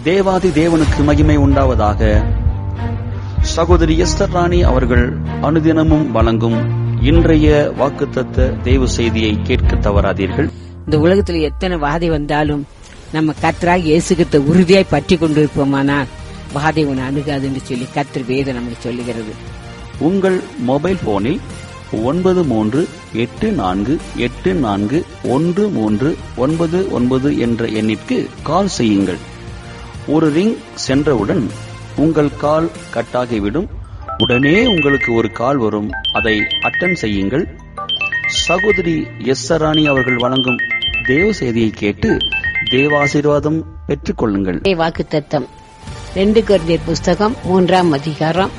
தேவாதி தேவனுக்கு மகிமை உண்டாவதாக. சகோதரி எஸ்தர் ராணி அவர்கள் அனுதினமும் வழங்கும் இன்றைய வாக்குத்தத்த தேவ செய்தியை கேட்க தவறாதீர்கள். இந்த உலகத்துல எத்தனை வாதை வந்தாலும் நம்ம கர்த்தராகிய இயேசு கிறிஸ்துவை உறுதியாய் பற்றி கொண்டிருப்போமானால் வாதை உன்னை அணுகாது என்று சொல்லி கர்த்தர் வேதம் நமக்கு சொல்லுகிறது. உங்கள் மொபைல் போனில் 9384841399 என்ற எண்ணிற்கு கால் செய்யுங்கள். ஒரு ரிங் சென்றவுடன் உங்கள் கால் கட்டாகிவிடும். உடனே உங்களுக்கு ஒரு கால் வரும். அதை அட்டெண்ட் செய்யுங்கள். சகோதரி எஸ்தர் ராணி அவர்கள் வழங்கும் தேவ செய்தியை கேட்டு தேவாசீர்வாதம் பெற்றுக் கொள்ளுங்கள். வாக்குத்தத்தம் 2 கொரிந்தியர் புஸ்தகம் 3ஆம் அதிகாரம்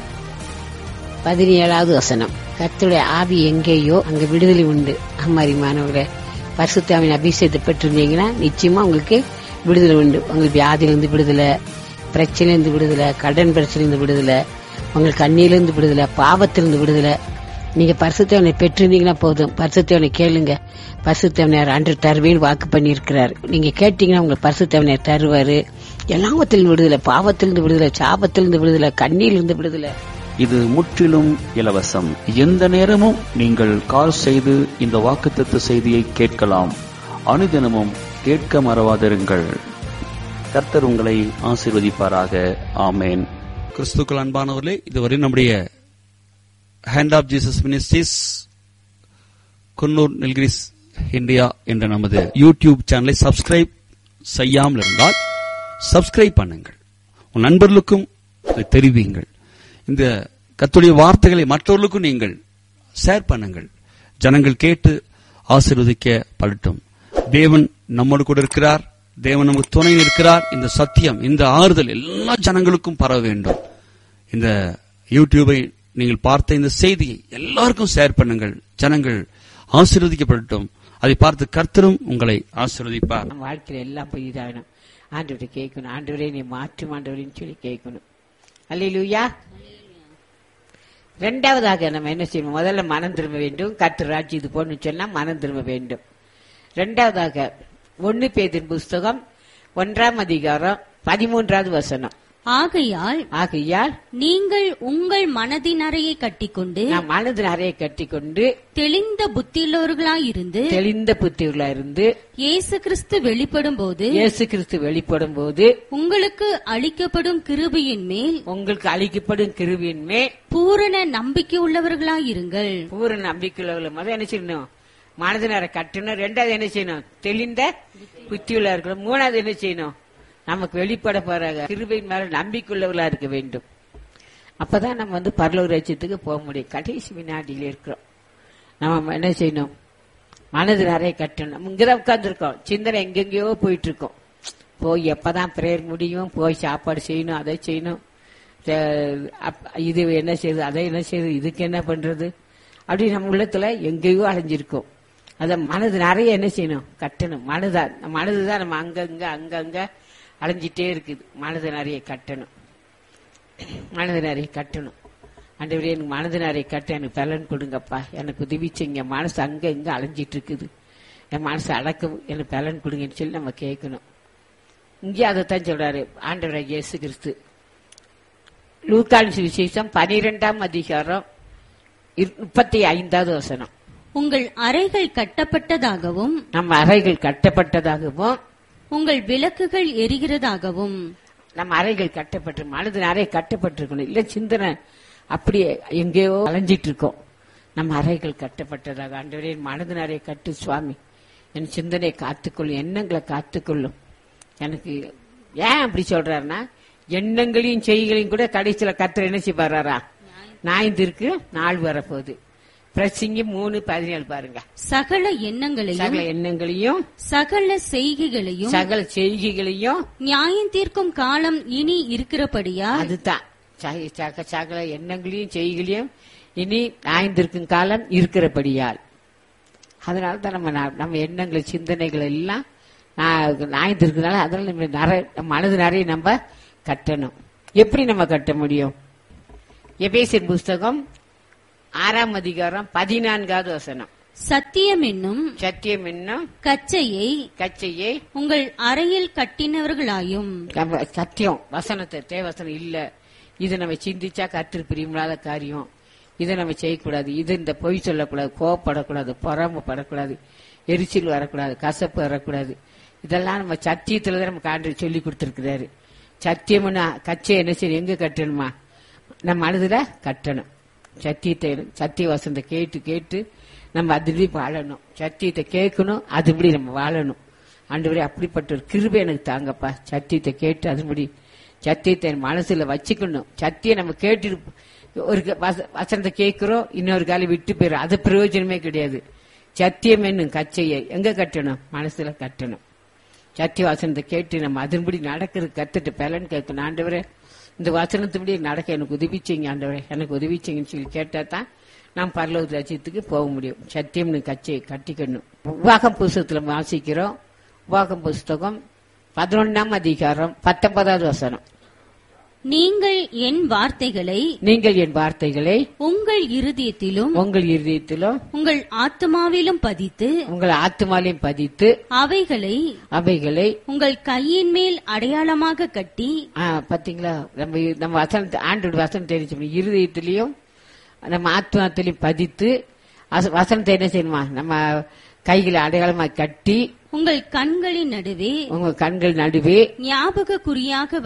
17வது வசனம். கர்த்தருடைய ஆவி எங்கேயோ அங்க விடுதலை உண்டு. அம்மாரிமானவர்களே, பரிசுத்த ஆவியின் அபிஷேகத்தை பெற்றிருந்தீங்கன்னா நிச்சயமா உங்களுக்கு விடுதலை உண்டு. உங்களுக்கு வியாதியிலிருந்து விடுதலை, பிரச்சனையிலிருந்து விடுதலை, கடன் பிரச்சனையிலிருந்து விடுதலை, உங்களுக்கு கண்ணியிலிருந்து விடுதலை, பாவத்திலிருந்து விடுதலை. நீங்க பரிசுத்தவனை பெற்றிருந்தீங்கன்னா போதும். பரிசுத்தவனை கேளுங்க. பரிசுத்தவனையார் அன்று தருவேன்னு வாக்கு பண்ணி இருக்கிறார். நீங்க கேட்டீங்கன்னா உங்களுக்கு பரிசுத்தவனையார் தருவாரு. எல்லாவத்திலிருந்து விடுதலை, பாவத்திலிருந்து விடுதலை, சாபத்திலிருந்து விடுதலை, கண்ணியிலிருந்து விடுதலை. இது முற்றிலும் இலவசம். எந்த நேரமும் நீங்கள் கால் செய்து இந்த வாக்குத்தத்த செய்தியை கேட்கலாம். அனுதினமும் கேட்க மறவாதிருங்கள். கர்த்தர் உங்களை ஆசீர்வதிப்பாராக. ஆமேன். கிறிஸ்துக்கள் அன்பானவர்களே, இதுவரை நம்முடைய hand of Jesus ministries Coonoor Nilgiris India என்ற நமது யூடியூப் சேனலை சப்ஸ்கிரைப் செய்யாமல் இருந்தால் சப்ஸ்கிரைப் பண்ணுங்கள். உன் நண்பர்களுக்கும் தெரிவியுங்கள். இந்த கர்த்தருடைய வார்த்தைகளை மற்றவர்களுக்கும் நீங்கள் ஷேர் பண்ணுங்கள். ஜனங்கள் கேட்டு ஆசீர்வதிக்கப்படட்டும். தேவன் நம்மோடு கூட இருக்கிறார். தேவன் நமக்கு துணை இருக்கிறார். இந்த சத்தியம், இந்த ஆறுதல் எல்லா ஜனங்களுக்கும் பரவ வேண்டும். இந்த யூடியூபை நீங்கள் பார்த்த இந்த செய்தியை எல்லாருக்கும் ஷேர் பண்ணுங்கள். ஜனங்கள் ஆசீர்வதிக்கப்படட்டும். அதை பார்த்து கர்த்தரும் உங்களை ஆசீர்வதிப்பார். வாழ்க்கையில எல்லாம் போய் இதாகணும். ஆண்டவரை கேட்கணும். ஆண்டவரே நீ மாற்றும் ஆண்டவரின்னு சொல்லி கேட்கணும். அல்லேலூயா. இரண்டாவதாக நம்ம என்ன செய்யணும்? முதல்ல மனம் திரும்ப வேண்டும். கர்த்தர் ராஜ்யம் இது போன்னு சொன்னா மனம் திரும்ப வேண்டும். இரண்டாவதாக 1 பேதுரு புஸ்தகம் 1ஆம் அதிகாரம் 13வது வசனம். ஆகையால் நீங்கள் உங்கள் மனதின் அறையை கட்டிக்கொண்டு, மனதின் அறையை கட்டிக்கொண்டு தெளிந்த புத்தியுள்ளவர்களாயிருந்து இயேசு கிறிஸ்து வெளிப்படும் போது உங்களுக்கு அளிக்கப்படும் கிருபையின் மேல் பூரண நம்பிக்கை உள்ளவர்களாயிருங்கள். பூரண நம்பிக்கை உள்ளவர்கள் முதல் என்ன செய்யணும்? மனதின் அறை கட்டணும். ரெண்டாவது என்ன செய்யணும்? தெளிந்த புத்தியுள்ளவர்கள். மூணாவது என்ன செய்யணும்? நமக்கு வெளிப்பட போறாங்க கிருபையின் மேல நம்பிக்கையுள்ளவர்களா இருக்க வேண்டும். அப்பதான் நம்ம பரலோக ராஜ்யத்துக்கு போக முடியும். கடைசி வினாடியில இருக்கிறோம். நம்ம என்ன செய்யணும்? மனது நிறைய கட்டணும். இங்கதான் உட்கார்ந்து இருக்கோம். சிந்தனை எங்கெங்கயோ போயிட்டு இருக்கோம். போய் எப்பதான் பிரேயர் முடியும், போய் சாப்பாடு செய்யணும், அதை செய்யணும், இது என்ன செய்யுது, அதை என்ன செய்யுது, இதுக்கு என்ன பண்றது, அப்படி நம்ம உள்ளத்துல எங்கேயோ அலைஞ்சிருக்கோம். அத மனது நிறைய என்ன செய்யணும்? கட்டணும். மனதுதான் நம்ம அங்கங்க அலைஞ்சிட்டே இருக்குது. மனது நிறைய கட்டணும். ஆண்டவரே, எனக்கு மனது நிறைய கட்ட எனக்கு பலன் கொடுங்கப்பா, எனக்கு உதவி செய்யுங்க. மனசு அங்க இங்க அலைஞ்சிட்டு இருக்குது, என் மனசு அடக்க எனக்கு பலன் கொடுங்கன்னு சொல்லி நம்ம கேட்கணும். இங்கே அதைத்தான் சொல்றாரு ஆண்டவராகிய இயேசு கிறிஸ்து. லூக்கான் சுவிசேஷம் 12ஆம் அதிகாரம் 35வது வசனம். உங்கள் அறைகள் கட்டப்பட்டதாகவும், நம்ம அறைகள் கட்டப்பட்டதாகவும், உங்கள் விளக்குகள் எரிகிறதாகவும். நம்ம அறைகள் கட்டப்பட்டு, மனது அறை கட்டப்பட்டிருக்கணும். இல்ல சிந்தனை அப்படியே எங்கேயோ அலைஞ்சிட்டு இருக்கோம். நம்ம அறைகள் கட்டப்பட்டதாக. ஆண்டவரே, மனது நிறைய கட்டு சுவாமி, என் சிந்தனையை காத்துக்கொள்ளும், எண்ணங்களை காத்துக்கொள்ளும். எனக்கு ஏன் அப்படி சொல்றாருன்னா, எண்ணங்களையும் செய்களையும் கூட கடைசியில கர்த்தர் என்ன செய்வாரா? நாய்ந்திருக்கு நாள் வரப்போகுது. பிரசங்கி 3:17 பாருங்க. சகல எண்ணங்களையும் சகல செய்கைகளையும் நியாயம் தீர்க்கும் காலம் இனி இருக்கிறபடியா. அதுதான் சகல எண்ணங்களையும் செய்கைகளையும் இனி நியாயம் தீர்க்கும் காலம் இருக்கிறபடியால். அதனாலதான் நம்ம எண்ணங்கள் சிந்தனைகள் எல்லாம் நியாயம் தீர்க்கிறதுனால அதனால நம்ம மனது நிறைய நம்ம கட்டணும். எப்படி நம்ம கட்ட முடியும்? எபேசியர் புஸ்தகம் 6ஆம் அதிகாரம் 14வது வசனம். சத்தியம் என்னும் கச்சையை உங்கள் அறையில் கட்டினவர்களாயும். சத்தியம் வசனத்தை தேவசனம் இல்ல, இது நம்ம சிந்திச்சா கர்த்தர் பிரியமில்லாத காரியம், இதை நம்ம செய்யக்கூடாது, இது இந்த பொய் சொல்லக்கூடாது, கோவப்படக்கூடாது, பொறாமப்படக்கூடாது, எரிச்சல் வரக்கூடாது, கசப்பு வரக்கூடாது. இதெல்லாம் நம்ம சத்தியத்துலதான் நமக்கு ஆண்டவர் சொல்லி கொடுத்திருக்கிறாரு. சத்தியம்னா கச்சை என்ன செய்யும், எங்க கட்டணுமா, நம்ம மனதுல கட்டணும். சத்தியத்தை சத்திய வசனத்தை கேட்டு கேட்டு நம்ம அதுபடி வாழணும். சத்தியத்தை கேட்கணும், அதுபடி நம்ம வாழணும். ஆண்டவரே அப்படிப்பட்ட ஒரு கிருபை எனக்கு தாங்கப்பா. சத்தியத்தை கேட்டு அதுபடி சத்தியத்தை மனசுல வச்சுக்கணும். சத்தியம் நம்ம கேட்டு ஒரு வசனத்தை கேட்கிறோம், இன்னொரு காலம் விட்டு போயிடும், அது பிரயோஜனமே கிடையாது. சத்தியம் என்னும் கச்சையை எங்க கட்டணும், மனசுல கட்டணும். சத்திய வசனத்தை கேட்டு நம்ம அதன்படி நடக்கிறது கத்துட்டு பலன் கேட்கணும். ஆண்டவரே இந்த வசனத்துபடி நடக்க எனக்கு உதவிச்சிங்க, ஆண்டவரே எனக்கு உதவிச்சிங்கன்னு சொல்லி கேட்டா தான் நாம் பரலோக ராஜ்யத்துக்கு போக முடியும். சத்தியம்னு கச்சையை கட்டிக்கணும். உபாகம் புஸ்தகத்துல வாசிக்கிறோம். உபாகம் புஸ்தகம் 11ஆம் அதிகாரம் 19வது வசனம். நீங்கள் என் வார்த்தைகளை உங்கள் இருதயத்திலும் உங்கள் ஆத்துமாவிலும் பதித்து அவைகளை உங்கள் கையின் மேல் அடையாளமாக கட்டி. பாத்தீங்களா, நம்ம வசனத்தை ஆண்டோட வசனம் தெரிஞ்சு இருதயத்திலையும் நம்ம ஆத்மாத்திலையும் பதித்து வசனத்தை என்ன செய்யணுமா, நம்ம கைகளை அடையாளமா கட்டி உங்கள் கண்களின் நடுவே ஞாபக குறியாக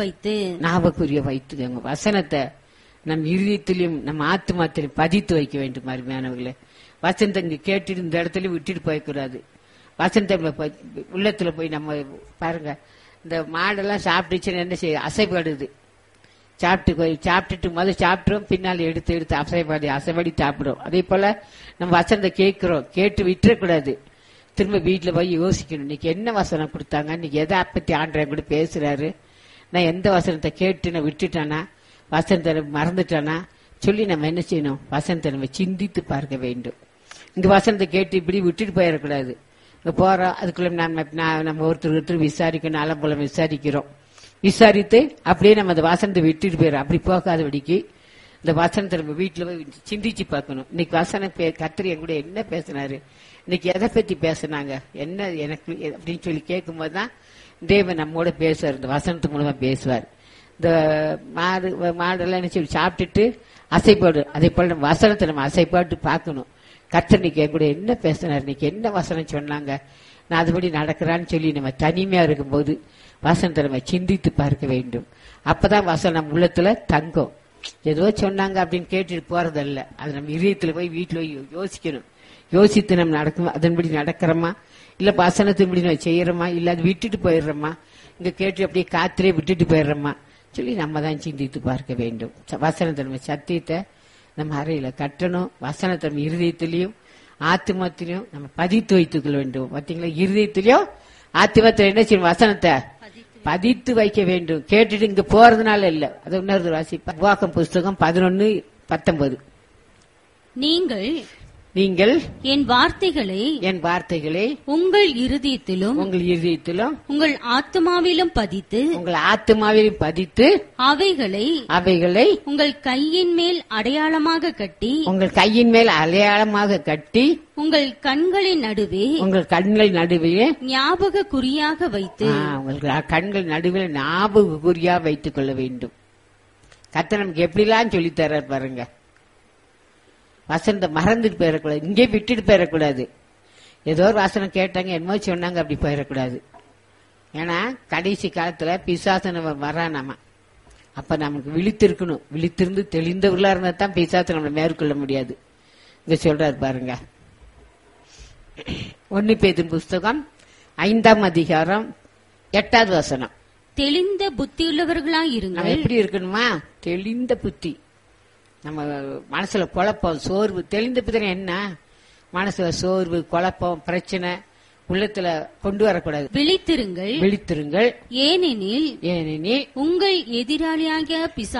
வைத்து வசனத்தை நம் இருதயத்திலையும் நம்ம ஆத்மாத்திலையும் பதித்து வைக்க வேண்டும். அருமையானவர்களே, வசனத்தை இங்க கேட்டு இந்த இடத்துல விட்டுட்டு போயக்கூடாது. வசனத்தை உள்ளத்துல போய் நம்ம பாருங்க, இந்த மாடெல்லாம் சாப்பிட்டுச்சுன்னு என்ன செய்ய, அசைப்படுது. சாப்பிட்டுட்டு முதல் சாப்பிட்டோம், பின்னால் எடுத்து அசைப்படி சாப்பிடும். அதே போல நம்ம வசனத்தை கேட்கிறோம், கேட்டு விட்டுறக்கூடாது. திரும்ப வீட்டுல போய் யோசிக்கணும், இன்னைக்கு என்ன வசனம் கொடுத்தாங்க, இன்னைக்கு எதை பத்தி ஆண்டவன் கூட பேசுறாரு, நான் எந்த வசனத்தை கேட்டு நான் விட்டுட்டானா, வசனத்தை மறந்துட்டானா சொல்லி நம்ம என்ன செய்யணும், வசனத்தை நம்ம சிந்தித்து பார்க்க வேண்டும். இந்த வசனத்தை கேட்டு இப்படி விட்டுட்டு போயிடக்கூடாது. இங்க போறோம், அதுக்குள்ள நம்ம ஒருத்தர் விசாரிக்கணும், அலம்பலம் விசாரித்து அப்படியே நம்ம அந்த வசனத்தை விட்டுட்டு போயிடும். அப்படி போகாதபடிக்கு இந்த வசனத்தை நம்ம வீட்டுல போய் சிந்திச்சு பார்க்கணும். இன்னைக்கு வசனம் கர்த்தர் என் கூட என்ன பேசினாரு, இன்னைக்கு எதை பத்தி பேசினாங்க, என்ன எனக்கு அப்படின்னு சொல்லி கேட்கும் போதுதான் தேவன் நம்மோட பேசுவார். இந்த வசனத்து மூலமா பேசுவார். இந்த மாடெல்லாம் என்ன சொல்லி சாப்பிட்டுட்டு அசைப்பாடு, அதே போல நம்ம வசனத்தை நம்ம அசைப்பாட்டு பார்க்கணும். கர்த்தர் இன்னைக்கு என் கூட என்ன பேசினார், இன்னைக்கு என்ன வசனம் சொன்னாங்க, நான் அதுபடி நடக்கிறான்னு சொல்லி நம்ம தனிமையா இருக்கும்போது வசனத்தை நம்ம சிந்தித்து பார்க்க வேண்டும். அப்பதான் வசனம் நம்ம உள்ளத்துல தங்கும். ஏதோ சொன்னாங்க அப்படின்னு கேட்டுட்டு போறதல்ல, அது நம்ம இதயத்துல போய் வீட்டுல போய் யோசிக்கணும். யோசித்து நம்ம நடக்கும், அதன்படி நடக்கிறோமா, இல்ல வசனத்தின்படி நம்ம செய்யறோமா, இல்ல அது விட்டுட்டு போயிடுறோமா, இங்க கேட்டு அப்படியே காத்திலே விட்டுட்டு போயிடுறோமா சொல்லி நம்ம தான் சிந்தித்து பார்க்க வேண்டும். வசனத்தை நம்ம சத்தியத்தை நம்ம அறையில கட்டணும். வசனத்தை நம்ம இருதயத்திலையும் ஆத்மத்திலையும் நம்ம பதித்து வைத்துக் கொள்ள வேண்டும். பாத்தீங்களா, இருதயத்திலையும் ஆத்மத்துல என்ன செய்யணும், வசனத்தை பதித்து வைக்க வேண்டும். கேட்டுட்டு இங்க போறதுனால இல்ல. அது இன்னொரு வாசிப்பா, உபாகம் புஸ்தகம் 11:19. நீங்கள் என் வார்த்தைகளை உங்கள் இருதயத்திலும் உங்கள் ஆத்மாவிலும் பதித்து அவைகளை உங்கள் கையின் மேல் அடையாளமாக கட்டி உங்கள் கண்களின் நடுவே ஞாபக குறியாக வைத்து உங்கள் கண்கள் நடுவில் ஞாபக குறியா வைத்துக் கொள்ள வேண்டும். கர்த்தர் நமக்கு எப்படிலாம் சொல்லித்தர பாருங்க. வசனத்தை மறந்துட்டு போயிடக்கூடாது, இங்கே விட்டுட்டு போயிடக்கூடாது. ஏதோ ஒரு வசனம் கேட்டாங்க, என்னமோ சொன்னாங்க, அப்படி போயிடக்கூடாது. ஏன்னா கடைசி காலத்துல பிசாசன வரானாமா. அப்ப நமக்கு விழித்திருக்கணும். விழித்திருந்து தெளிந்தவர்களா இருந்தா தான் பிசாசை நம்மளை மேற்கொள்ள முடியாது. இங்க சொல்றாரு பாருங்க, 1 பேதுரு புஸ்தகம் 5ஆம் அதிகாரம் 8வது வசனம். தெளிந்த புத்தியுள்ளவர்களா இருங்கள். எப்படி இருக்கணுமா, தெளிந்த புத்தி. நம்ம மனசுல குழப்பம், சோர்வு, தெளிந்த புத்தி என்ன, மனசுல சோர்வு, குழப்பம், பிரச்சனை உள்ளத்துல கொண்டு வரக்கூடாது. விழித்திருங்கள். ஏனெனில் உங்கள் எதிராளியாக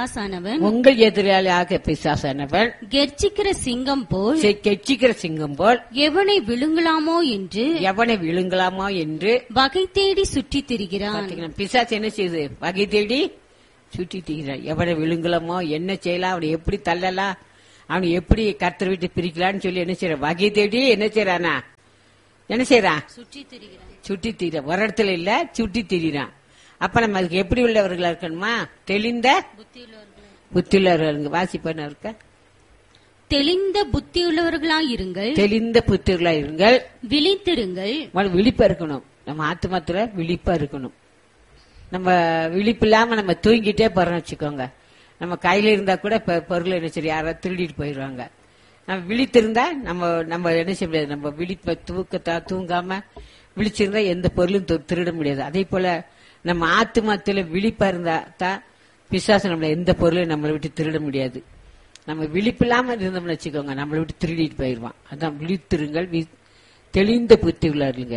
பிசாசானவன் கெர்ச்சிக்கிற சிங்கம் போல் எவனை விழுங்கலாமோ என்று வகை தேடி சுற்றித் திரிகிறான். பிசாசு என்ன செய்யுது, வகை தேடி சுற்றித் திரிகிறான். எவனை விழுங்கலாமோ, என்ன செய்யலாம், அவனை எப்படி தள்ளலாம், அவன் எப்படி கர்த்தரை விட்டு பிரிக்கலான்னு சொல்லி என்ன செய்யறான், வகை தேடி என்ன செய்யறானா, என்ன செய்யறான், சுட்டி திரிறான். ஒரு இடத்துல இல்ல, சுட்டி திரிறான். அப்ப நம்ம அதுக்கு எப்படி உள்ளவர்களா இருக்கணுமா, தெளிந்த புத்தியுள்ளவர்கள். வாசிப்பா இருக்க, தெளிந்த புத்தியுள்ளவர்களாயிருங்கள், தெளிந்த புத்தியுள்ளவர்களாயிருங்கள், விழித்திருங்கள். விழிப்பா இருக்கணும். நம்ம ஆத்மாத்துல விழிப்பா இருக்கணும். நம்ம விழிப்பு இல்லாம நம்ம தூங்கிட்டே போறோம்னு வச்சுக்கோங்க, நம்ம கையில இருந்தா கூட பொருள் என்ன சரி யாராவது திருடிட்டு போயிடுவாங்க. நம்ம விழித்திருந்தா நம்ம என்ன செய்ய முடியாது, நம்ம விழிப்ப தூங்காம விழிச்சிருந்தா எந்த பொருளும் திருட முடியாது. அதே போல நம்ம ஆத்மாத்துல விழிப்பா இருந்தா தான் பிசாசு நம்மள எந்த பொருளையும் நம்மளை விட்டு திருட முடியாது. நம்ம விழிப்பு இல்லாம இருந்தோம்னு வச்சுக்கோங்க, நம்மளை விட்டு திருடிட்டு போயிடுவான். அதான் விழித்திருங்கள், தெளிந்த புத்தி உள்ளாருங்க.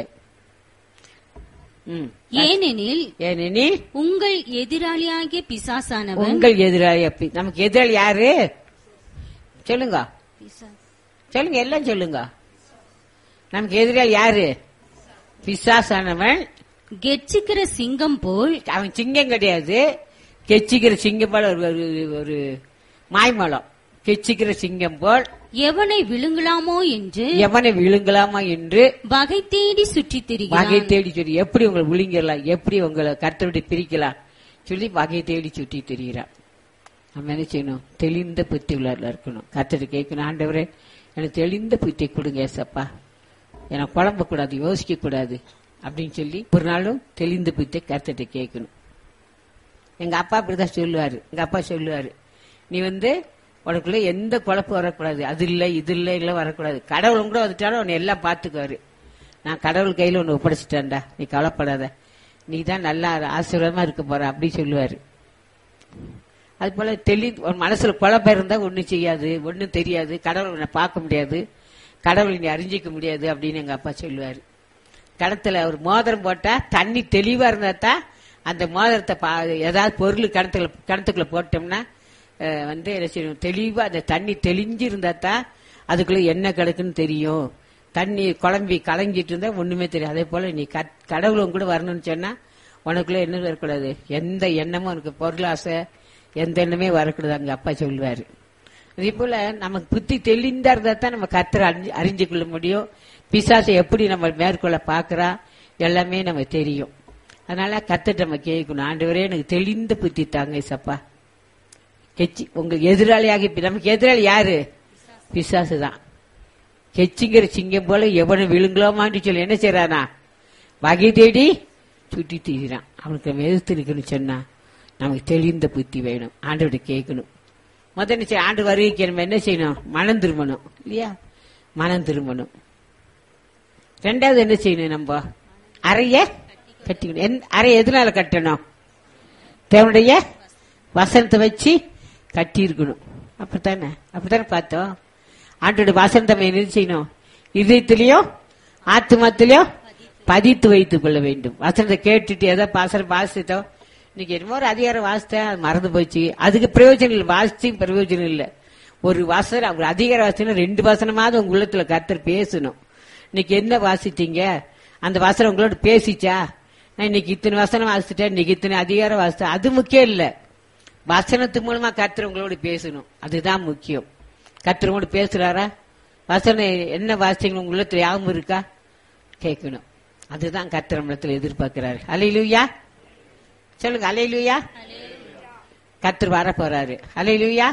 ஏனெனில் உங்கள் எதிராளியாகிய பிசாசானவன், உங்கள் எதிராளி, நமக்கு எதிராளி யாரு சொல்லுங்க, சொல்லுங்க, எல்லாம் சொல்லுங்க. நமக்கு எதிராளி யாரு, பிசாசானவன். கெச்சிக்கிற சிங்கம் போல், அவன் சிங்கம் கிடையாது, கெச்சிக்கிற சிங்கம் போல ஒரு மாய்மலம். கெச்சிக்கிற சிங்கம் போல் எவனை விழுங்கலாமோ என்று வகை தேடி சுற்றி திரிகிறான். வகை தேடி சொல்லி எப்படி உங்களை விழுங்கலாம், எப்படி உங்களை கர்த்தரை பிரிக்கலாம் சொல்லி வகை தேடி சுற்றி திரிகிறான். நம்ம என்ன செய்யணும், தெளிந்த புத்தி உள்ளவர்களா இருக்கணும். கர்த்தரை கேட்கணும், ஆண்டவரே எனக்கு தெளிந்த புத்தியை கொடுங்க ஏசப்பா, எனக்கு குழம்ப கூடாது, யோசிக்க கூடாது அப்படின்னு சொல்லி ஒரு நாளும் தெளிந்த புத்தியை கர்த்தரை கேட்கணும். எங்க அப்பா அப்படிதான் சொல்லுவாரு. எங்க அப்பா சொல்லுவாரு, நீ உனக்குள்ள எந்த குழப்பம் வரக்கூடாது, அது இல்ல இது இல்ல வரக்கூடாது. கடவுள் கூட வந்துட்டாலும் உன்னை எல்லாம் பாத்துக்குவாரு. நான் கடவுள் கையில உன்னை ஒப்படைச்சிட்டேன்டா, நீ கவலைப்படாத, நீ தான் நல்லா ஆசீர்வாதமா இருக்க போற அப்படி சொல்லுவாரு. அது போல உன் மனசுல குழப்பம் இருந்தா ஒன்னும் செய்யாது, ஒன்னும் தெரியாது, கடவுள் உன்னை பார்க்க முடியாது, கடவுள் நீ அறிஞ்சிக்க முடியாது அப்படின்னு எங்க அப்பா சொல்லுவாரு. கிணத்துல ஒரு மோதிரம் போட்டா தண்ணி தெளிவா இருந்தா தான் அந்த மோதிரத்தை ஏதாவது பொருள் கிணத்துக்குள்ள போட்டோம்னா என்ன செய்யணும், தெளிவா அந்த தண்ணி தெளிஞ்சு இருந்தா தான் அதுக்குள்ள என்ன கிடக்குன்னு தெரியும். தண்ணி குழம்பி கலங்கிட்டு இருந்தா ஒண்ணுமே தெரியும். அதே போல நீ கடவுளும் கூட வரணும்னு சொன்னா உனக்குள்ள என்ன வரக்கூடாது, எந்த எண்ணமும் உனக்கு பொருளாசை எந்த எண்ணமே வரக்கூடாது அங்க அப்பா சொல்லுவாரு. அதே போல நமக்கு புத்தி தெளிந்தா இருந்தா தான் நம்ம கர்த்தரை அறிஞ்சு கொள்ள முடியும். பிசாசை எப்படி நம்ம மேற்கொள்ள பாக்குறா எல்லாமே நம்ம தெரியும். அதனால கர்த்தரை நம்ம கேட்கணும், ஆண்டவரே எனக்கு தெளிந்த புத்தி தாங்க சப்பா. உங்க எதிராளியாக நமக்கு எதிராளி யாரு, பிசாசு தான். கெச்சிங்கிற சிங்கம் போல எவனை விழுங்கலாமான்னு சொல்லி என்ன செய்யறானா, வகை தேடி சுட்டி தீரான். அவனுக்கு நம்ம எதிர்த்து இருக்கணும்னு சொன்னா நமக்கு தெளிந்த புத்தி வேணும். ஆண்டவரை கேட்கணும். முதல்ல ஆண்டு வருகைக்கு நம்ம என்ன செய்யணும், மனம் திரும்பணும் இல்லையா, மனம் திரும்பணும். ரெண்டாவது என்ன செய்யணும், நம்ம அறைய கட்டிக்கணும். அறை எதனால கட்டணும், தேவனுடைய வசனத்தை வச்சு கட்டி இருக்கணும். அப்படித்தானே பார்த்தோம். ஆண்டோட வசனத்தை என்ன செய்யணும், இதயத்திலயும் ஆத்மாத்திலயும் பதித்து வைத்துக் கொள்ள வேண்டும். வசனத்தை கேட்டுட்டு ஏதோ வாசித்தோம், இன்னைக்கு என்னமோ ஒரு அதிகாரம் வாசித்தேன், அது மறந்து போச்சு, அதுக்கு பிரயோஜனம் இல்லை, வாசிச்சு பிரயோஜனம் இல்லை. ஒரு வசனம், ஒரு அதிகாரம் வாசிச்சா 2 வசனமாவது உங்க உள்ளத்துல கர்த்தர் பேசணும். இன்னைக்கு என்ன வாசிட்டீங்க, அந்த வசனம் உங்களோட பேசிச்சா, நான் இன்னைக்கு இத்தனை வசனம் வாசிட்டேன், இன்னைக்கு இத்தனை அதிகாரம் வாசித்தேன், அது முக்கியம் இல்ல. வசனத்து மூலமா கர்த்தர் உங்களோட பேசணும், அதுதான் முக்கியம். கர்த்தர் உங்களோட பேசுறாரா, வசனம் என்ன வாசிச்சீங்க உங்க உள்ளத்துல யாவும் இருக்கா கேட்கணும். அதுதான் கர்த்தர் நம்மளத்துல எதிர்பார்க்கிறாரு. அல்லேலூயா சொல்லுங்க, அல்லேலூயா. கர்த்தர் வர போறாரு. அல்லேலூயா.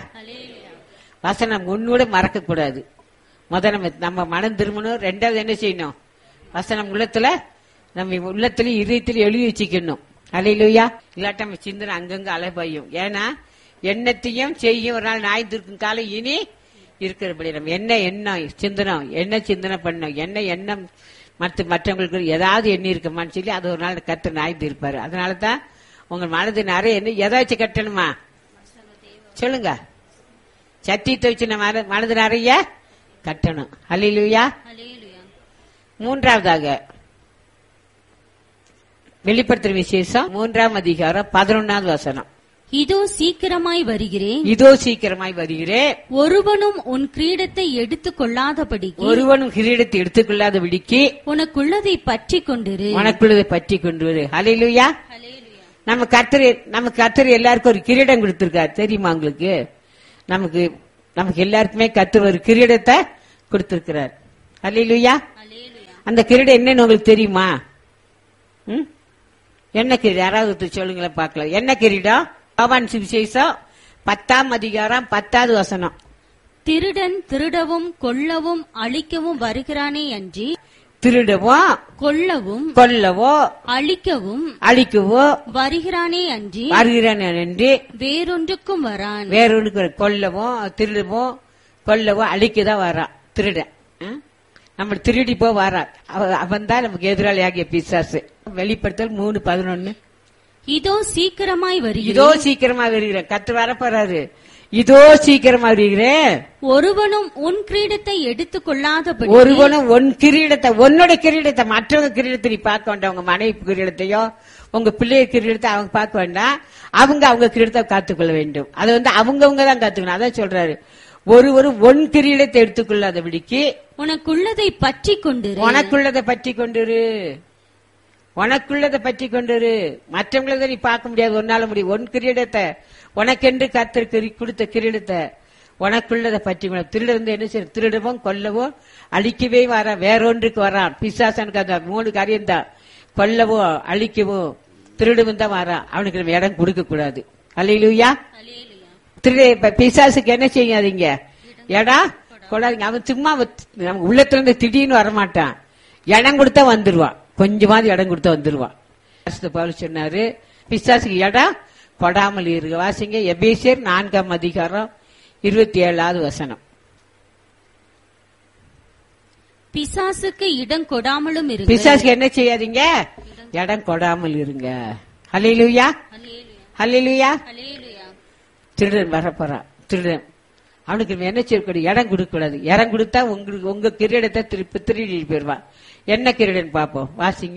வசனம் ஒன்னோட மறக்க கூடாது. முதல்ல நம்ம மனம் திரும்பணும். ரெண்டாவது என்ன செய்யணும், வசனம் உள்ளத்துல நம்ம உள்ளத்திலயும் இதயத்திலயும் எழுதி வச்சுக்கணும். அல்லேலூயா. இல்லாட்ட நம்ம சிந்தனை அங்கங்க அலைபாயும். ஏன்னா எண்ணத்தையும் செய்யும் ஒரு நாள் நாய் இருக்கும் காலம் இனி இருக்கிறபடி நம்ம என்ன சிந்தனை பண்ணோம், என்ன எண்ணம் மற்றவங்களுக்கு ஏதாவது எண்ணி இருக்கமான்னு சொல்லி அது ஒரு நாள் கர்த்தர் நாய்ந்து இருப்பாரு. அதனாலதான் உங்க மனது நிறைய என்ன ஏதாச்சும் கட்டணுமா சொல்லுங்க, சத்தியத்தை வச்சு நம்ம மனது நிறைய கட்டணும். அல்லேலூயா. மூன்றாவதாக வெளிப்படுத்துற விசேஷம் 3ஆம் அதிகாரம் 11வது வசனம். இதோ சீக்கிரமாய் வருகிறேன், இதோ சீக்கிரமாய் வருகிறேன், ஒருவனும் உன் கிரீடத்தை எடுத்துக் கொள்ளாதபடிக்கு, ஒருவனும் கிரீடத்தை எடுத்துக்கொள்ளாதபடிக்கு உனக்குள்ளதை பற்றி கொண்டிரு, உனக்குள்ளதை பற்றி கொண்டு. அல்லேலூயா. நம்ம கர்த்தர் எல்லாருக்கும் ஒரு கிரீடம் கொடுத்திருக்காரு தெரியுமா உங்களுக்கு. நமக்கு நமக்கு எல்லாருக்குமே கர்த்தர் ஒரு கிரீடத்தை கொடுத்திருக்கிறார். அல்லேலூயா. அந்த கிரீடம் என்னன்னு உங்களுக்கு தெரியுமா? என்ன கிரீடம்? யாராவது சொல்லுங்களேன் பார்க்கலாம். என்ன கிரீடம்? யோவான் சுவிசேஷம் 10ஆம் அதிகாரம் 10வது வசனம். திருடன் திருடவும் கொல்லவும் அழிக்கவும் வருகிறானே அன்றி திருடவும் கொல்லவோ அழிக்கவோ வருகிறானே அன்றி வேறொன்றுக்கும் வரான். வேறொன்று கொல்லவும் திருடவும் கொல்லவோ அழிக்கதான் வரான் திருடன். நம்ம திருடி போ வரான். அவன் தான் நமக்கு எதிராளி ஆகிய பிசாசு. வெளிப்படுத்தல் 3:11. இதோ சீக்கிரமாய் வருகிறேன். கர்த்தர் வரப்போறாரு. இதோ சீக்கிரமா வருகிறேன். ஒருவனும் உன் கிரீடத்தை எடுத்துக் கொள்ளாதபடி. ஒருவனும் உன் கிரீடத்தை, உன்னோட கிரீடத்தை, மற்றவங்க கிரீடத்தை நீ பார்க்க வேண்டாம். உங்க மனைவி கிரீடத்தையோ உங்க பிள்ளைய கிரீடத்தை அவங்க பார்க்க வேண்டாம். அவங்க கிரீடத்தை காத்துக்கொள்ள வேண்டும். அது அவங்கவுங்க தான் காத்துக்கணும். அதான் சொல்றாரு, ஒருவரும் ஒன் கிரீடத்தை எடுத்துக்கொள்ளாதபடிக்கு உனக்குள்ளதை பற்றி கொண்டிரு. உனக்குள்ளதை பற்றி கொண்டிரு. மற்றவங்களத நீ பார்க்க முடியாது, ஒன்னால முடியும். ஒன் கிரீடத்தை, உனக்கென்று கர்த்தர் கொடுத்த கிரீடத்தை உனக்குள்ளதை பற்றி. திருட என்ன செய்ய? திருடவும் கொல்லவோ அழிக்கவே வரான். வேறொன்றுக்கு வரான். பிசாசனுக்கு அந்த 3 காரியம் தான். கொல்லவோ அழிக்கவோ திருடவும் தான் வரான். அவனுக்கு நம்ம இடம் கொடுக்க கூடாது. அல்லேலூயா. பிசாசுக்கு என்ன செய்யாதீங்க? இடம் கொடாதீங்க. அவன் சும்மா உள்ளத்துல இருந்து திடீர்னு வரமாட்டான். இடம் கொடுத்தா வந்துருவான். கொஞ்சமாவது இடம் கொடுத்தா வந்துருவான். பவுல் சொன்னாரு, பிசாசுக்கு இடம் கொடாமல் இருக்க. வாசிங்க எபேசியர் 4ஆம் அதிகாரம் 27வது வசனம். பிசாசுக்கு இடம் கொடாமலும் இருங்க. பிசாசுக்கு என்ன செய்யாதீங்க? இடம் கொடாமல் இருங்க. அல்லேலூயா. திருடன் வரப்போறான். திருடன் அவனுக்கு என்ன செய்யக்கூடாது? இடம் கொடுக்க கூடாது. இடம் கொடுத்தா உங்களுக்கு உங்க கிரீடத்தை திருடி போயிருவான். என்ன கிரீடன் பார்ப்போம். வாசிங்க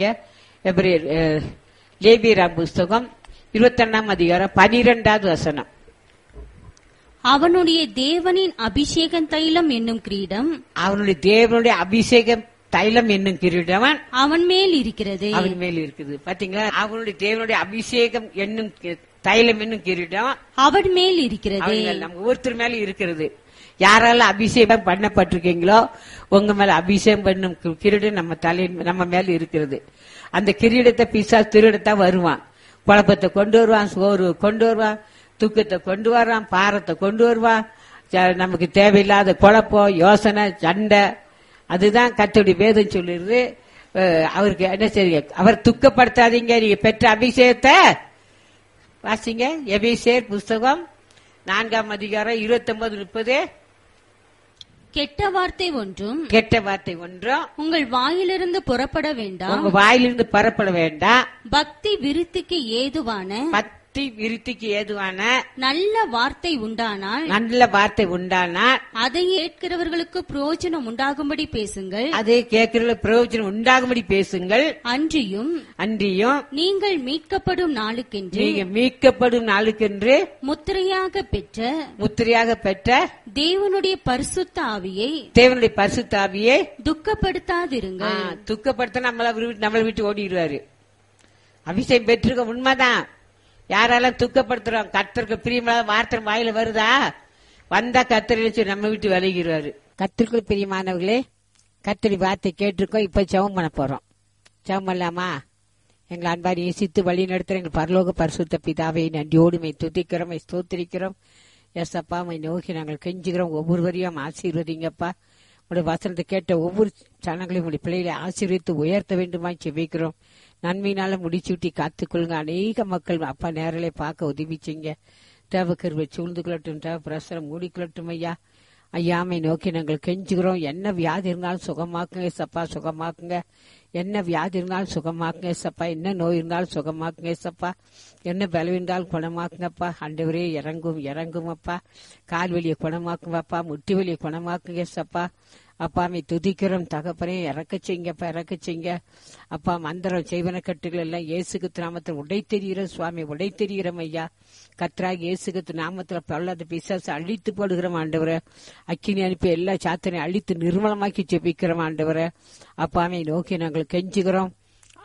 லேவியராம் புஸ்தகம் 21ஆம் அதிகாரம் 12வது வசனம். அவனுடைய தேவனின் அபிஷேகம் தைலம் என்னும் கிரீடம். அவனுடைய தேவனுடைய அபிஷேகம் தைலம் என்னும் கிரீடம் அவன் மேல் இருக்கிறது. அவன் மேல் இருக்குது. பாத்தீங்களா? அவனுடைய தேவனுடைய அபிஷேகம் என்னும் தைலம் என்னும் கிரீடம் அவன் மேல் இருக்கிறது. நம்ம ஒருத்தர் மேல இருக்கிறது. யாரால அபிஷேகம் பண்ணப்பட்டிருக்கீங்களோ உங்க மேல அபிஷேகம் பண்ணும் கிரீடம் நம்ம மேல இருக்கிறது. அந்த கிரீடத்தை பிசாசு திருடத்தான் வருவான். குழப்பத்தை கொண்டு வருவான், சோறு கொண்டு வருவான், தூக்கத்தை கொண்டு வர்றான், பாரத்தை கொண்டு வருவான். நமக்கு தேவையில்லாத குழப்பம், யோசனை, சண்டை. அதுதான் கர்த்தருடைய வேதம் சொல்லிடுது. அவருக்கு என்ன செய்யுங்க? அவர் துக்கப்படுத்தாதீங்க. நீங்க பெற்ற அபிஷேகத்தை வாசிங்க. எபேசியர் புஸ்தகம் 4ஆம் அதிகாரம் 29-30. கெட்ட வார்த்தை ஒன்றும் உங்கள் வாயிலிருந்து புறப்பட வேண்டாம். பக்தி விருத்திக்கு ஏதுவான நல்ல வார்த்தை உண்டானால் அதை கேட்கிறவர்களுக்கு பிரயோஜனம் உண்டாகும்படி பேசுங்கள். அன்றியும் நீங்கள் மீட்கப்படும் நாளுக்கென்று முத்திரையாக பெற்ற தேவனுடைய பரிசுத்த ஆவியை துக்கப்படுத்தாதிருங்கள். துக்கப்படுத்த நம்மளை விட்டு ஓடிடுவாரு. அபிஷேகம் பெற்றிருக்க உண்மைதான். யாரெல்லாம் துக்கப்படுத்துறோம்? கர்த்தருக்கு பிரியமான வார்த்தை வாயில வருதா? வந்தா கர்த்தர் நம்ம விட்டு விலகிடுவாரு. கர்த்தருக்கு பிரியமானவர்களே, கர்த்தரி வார்த்தை கேட்டிருக்கோம். இப்ப ஜெபம் பண்ண போறோம். ஜெபம் பண்ணலாமா? எங்கள் அன்பாரி நேசித்து வழி நடத்துற எங்கள் பரலோக பரிசுத்த பிதாவை நன்றியோடு துதிக்கிறோம், ஸ்தோத்திரிக்கிறோம். எஸ் அப்பா, நோக்கி நாங்கள் கெஞ்சுகிறோம். ஒவ்வொருவரையும் ஆசீர்வதிங்கப்பா. உடைய வசனத்தை கேட்ட ஒவ்வொரு சனங்களையும் உடைய பிள்ளைகளை ஆசீர்வித்து உயர்த்த வேண்டுமா செபிக்கிறோம். நன்மையினால முடிச்சுட்டி காத்துக்கொள்ளுங்க. அநேக மக்கள் அப்பா நேரலை பார்க்க உதவிச்சிங்க. தேவக்கருவை சூழ்ந்து கொள்ளட்டும், தேவ பிரசரம் மூடிக்கொள்ளட்டும். ஐயாமை நோக்கி நாங்கள் கெஞ்சுகிறோம். என்ன வியாதி இருந்தாலும் சுகமாக்குங்க சப்பா, சுகமாக்குங்க. என்ன வியாதி இருந்தாலும் சுகமாக்குங்க சப்பா. என்ன நோய் இருந்தாலும் சுகமாக்குங்க சப்பா. என்ன பலவீனம் இருந்தாலும் குணமாக்குங்கப்பா. ஆண்டவரே இறங்கும் அப்பா. கால் வலியை குணமாக்குங்கப்பா. முட்டி வலியை குணமாக்குங்க சப்பா. அப்பாமை துதிக்கிறோம் தகப்பனே. இறக்க செய்யுங்க அப்பா. மந்திரம் செய்வன கட்டுகள் எல்லாம் இயேசுக்கு நாமத்தில் உடை தெரிகிறோம் சுவாமி, உடை தெரிகிறோம் ஐயா. கர்த்தராகிய இயேசுக்கு நாமத்தில் பொல்லாத பிசாசு அழித்து போடுகிறோம் ஆண்டவரே. அக்கினி அனுப்பி எல்லா சாத்தனை அழித்து நிர்மலமாக்கி ஜெபிக்கிறோம் ஆண்டவரே. அப்பாமை நோக்கி நாங்கள் கெஞ்சுகிறோம்.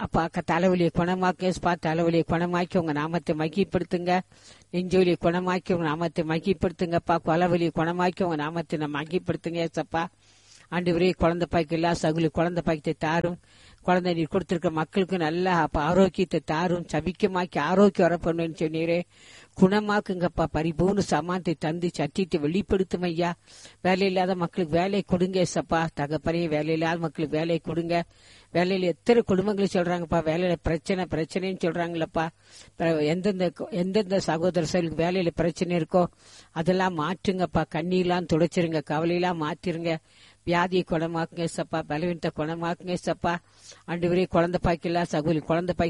அப்பா தலைவலியை குணமாக்க தலைவலியை குணமாக்கி உங்க நாமத்தை மகிப்படுத்துங்க. நெஞ்சொலியை குணமாக்கி உங்க நாமத்தை மகிப்படுத்துங்கப்பா. கொலவலியை குணமாக்கி உங்க நாமத்தை மகிப்படுத்துங்க ஏசப்பா. ஆண்டவரே, குழந்தை பாய்க்கு இல்ல சகுலி குழந்தை பாய்க்கத்தை தாரும். குழந்தை நீர் கொடுத்திருக்க மக்களுக்கு நல்ல ஆரோக்கியத்தை தாரும். சபிக்கமாக்கி ஆரோக்கியம் வர பண்ணுன்னு சொன்னீரே, குணமாக்குங்கப்பா. பரிபூர்ண சமானத்தை தந்து சத்தியத்தை வெளிப்படுத்தும் ஐயா. வேலை இல்லாத மக்களுக்கு வேலை கொடுங்க ஏசப்பா. தகப்பனே, வேலை இல்லாத மக்களுக்கு வேலை கொடுங்க. வேலையில எத்தனை குடும்பங்கள் சொல்றாங்கப்பா, வேலையில பிரச்சனைன்னு சொல்றாங்களப்பா. எந்தெந்த சகோதரர்களுக்கு வேலையில பிரச்சனை இருக்கோ அதெல்லாம் மாற்றுங்கப்பா. கண்ணீர்லாம் துடைச்சிருங்க, கவலையெல்லாம் மாத்திருங்க. வியாதியை குணமாக்குங்க சப்பா. பலவீனத்தை குணமாக்குங்க சப்பா. ஆண்டவரே, குழந்தை பாய்க்கல சகோதரி குழந்தை பாய்க்கு